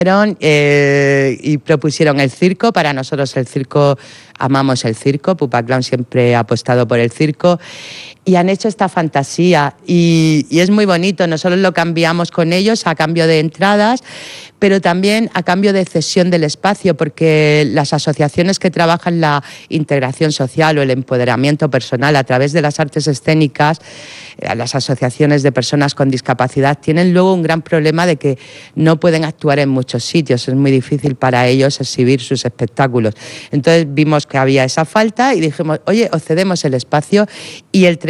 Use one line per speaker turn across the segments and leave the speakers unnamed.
Y propusieron el circo. Para nosotros el circo, amamos el circo. Pupa Clown siempre ha apostado por el circo. Y han hecho esta fantasía y es muy bonito. Nosotros lo cambiamos con ellos a cambio de entradas, pero también a cambio de cesión del espacio, porque las asociaciones que trabajan la integración social o el empoderamiento personal a través de las artes escénicas, las asociaciones de personas con discapacidad, tienen luego un gran problema de que no pueden actuar en muchos sitios. Es muy difícil para ellos exhibir sus espectáculos. Entonces vimos que había esa falta y dijimos, oye, os cedemos el espacio, y el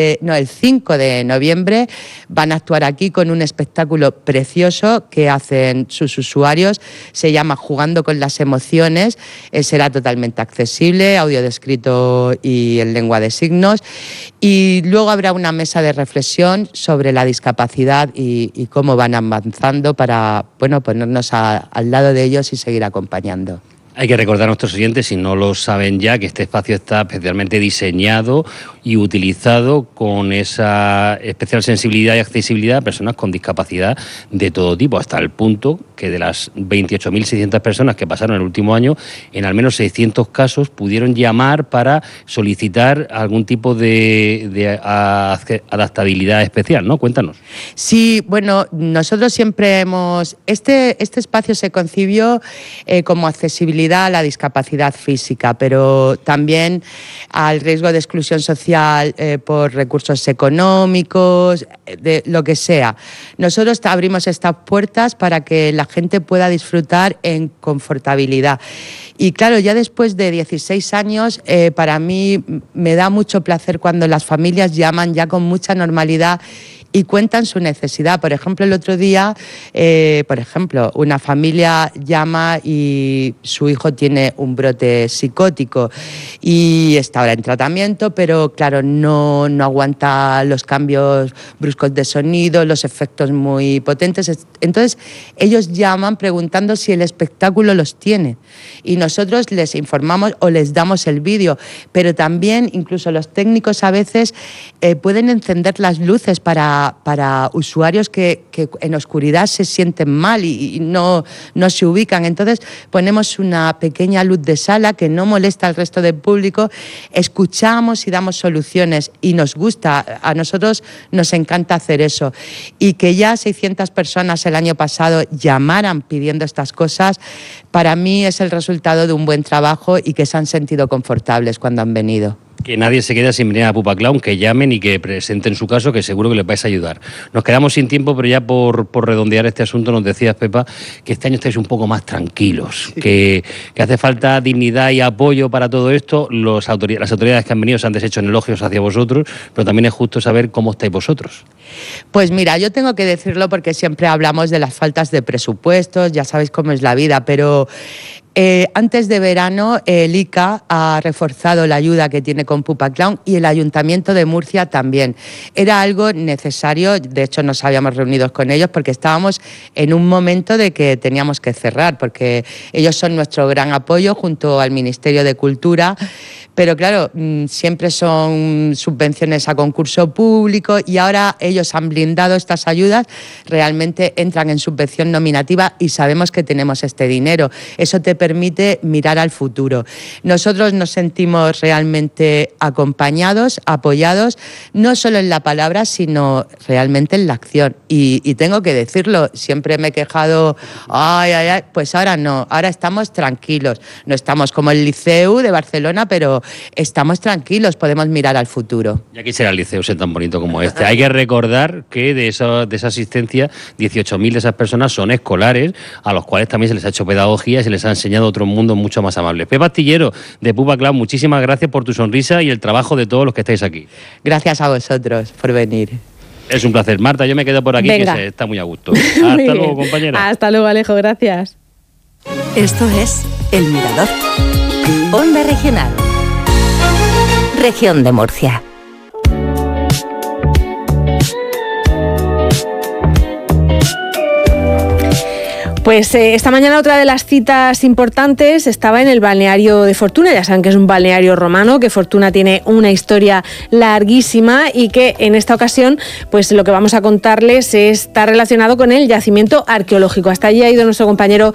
5 de noviembre van a actuar aquí con un espectáculo precioso que hacen sus usuarios. Se llama Jugando con las emociones. Será totalmente accesible, audio descrito y en lengua de signos. Y luego habrá una mesa de reflexión sobre la discapacidad y cómo van avanzando para, bueno, ponernos al lado de ellos y seguir acompañando.
Hay que recordar a nuestros oyentes, si no lo saben ya, que este espacio está especialmente diseñado y utilizado con esa especial sensibilidad y accesibilidad a personas con discapacidad de todo tipo, hasta el punto que de las 28.600 personas que pasaron el último año, en al menos 600 casos pudieron llamar para solicitar algún tipo de adaptabilidad especial, ¿no? Cuéntanos.
Sí, bueno, nosotros siempre hemos... Este espacio se concibió como accesibilidad a la discapacidad física, pero también al riesgo de exclusión social por recursos económicos, de lo que sea. Nosotros abrimos estas puertas para que la gente pueda disfrutar en confortabilidad. Y claro, ya después de 16 años, para mí me da mucho placer cuando las familias llaman ya con mucha normalidad y cuentan su necesidad. Por ejemplo, el otro día, una familia llama y su hijo tiene un brote psicótico y está ahora en tratamiento, pero claro, no aguanta los cambios bruscos de sonido, los efectos muy potentes. Entonces, ellos llaman preguntando si el espectáculo los tiene y nosotros les informamos o les damos el vídeo, pero también incluso los técnicos a veces pueden encender las luces para usuarios que en oscuridad se sienten mal y no se ubican. Entonces ponemos una pequeña luz de sala que no molesta al resto del público, escuchamos y damos soluciones y nos gusta, a nosotros nos encanta hacer eso. Y que ya 600 personas el año pasado llamaran pidiendo estas cosas, para mí es el resultado de un buen trabajo y que se han sentido confortables cuando han venido.
Que nadie se quede sin venir a Pupa Clown, que llamen y que presenten su caso, que seguro que les vais a ayudar. Nos quedamos sin tiempo, pero ya por redondear este asunto, nos decías, Pepa, que este año estáis un poco más tranquilos, sí, que hace falta dignidad y apoyo para todo esto. Las autoridades que han venido se han deshecho en elogios hacia vosotros, pero también es justo saber cómo estáis vosotros.
Pues mira, yo tengo que decirlo porque siempre hablamos de las faltas de presupuestos, ya sabéis cómo es la vida, pero... antes de verano, el ICA ha reforzado la ayuda que tiene con Pupa Clown y el Ayuntamiento de Murcia también. Era algo necesario, de hecho nos habíamos reunido con ellos porque estábamos en un momento de que teníamos que cerrar, porque ellos son nuestro gran apoyo junto al Ministerio de Cultura. Pero claro, siempre son subvenciones a concurso público y ahora ellos han blindado estas ayudas, realmente entran en subvención nominativa y sabemos que tenemos este dinero. Eso te permite mirar al futuro. Nosotros nos sentimos realmente acompañados, apoyados, no solo en la palabra, sino realmente en la acción. Y tengo que decirlo, siempre me he quejado, pues ahora no, ahora estamos tranquilos. No estamos como el Liceu de Barcelona, pero estamos tranquilos, podemos mirar al futuro.
Ya quisiera el Liceu ser tan bonito como este. Hay que recordar que de esa asistencia, 18.000 de esas personas son escolares, a los cuales también se les ha hecho pedagogía y se les ha enseñado otro mundo mucho más amable. Pepa Astillero, de Pupa Clown, muchísimas gracias por tu sonrisa y el trabajo de todos los que estáis aquí.
Gracias a vosotros por venir.
Es un placer. Marta, yo me quedo por aquí,
venga,
que está muy a gusto. Hasta luego, compañera.
Hasta luego, Alejo, gracias.
Esto es El Mirador. Onda Regional. Región de Murcia.
Pues esta mañana otra de las citas importantes estaba en el balneario de Fortuna. Ya saben que es un balneario romano, que Fortuna tiene una historia larguísima y que en esta ocasión pues lo que vamos a contarles está relacionado con el yacimiento arqueológico. Hasta allí ha ido nuestro compañero